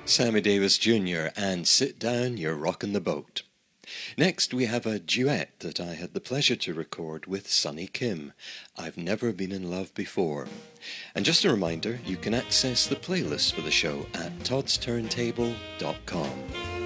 Sammy Davis Jr. and Sit Down, You're Rockin' the Boat. Next we have a duet that I had the pleasure to record with Sonny Kim, I've Never Been in Love Before. And just a reminder, you can access the playlist for the show at toddsturntable.com.